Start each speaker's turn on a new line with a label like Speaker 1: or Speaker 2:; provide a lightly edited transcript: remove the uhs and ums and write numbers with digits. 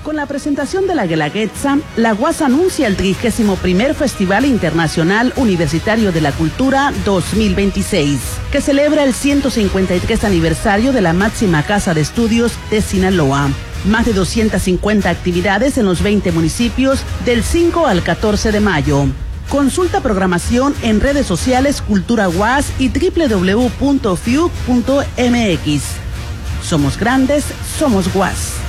Speaker 1: Con la presentación de la Guelaguetza, la UAS anuncia el 31º Festival Internacional Universitario de la Cultura 2026, que celebra el 153 aniversario de la máxima casa de estudios de Sinaloa. Más de 250 actividades en los 20 municipios del 5 al 14 de mayo. Consulta programación en redes sociales Cultura UAS y www.fiuc.mx. Somos grandes, somos UAS.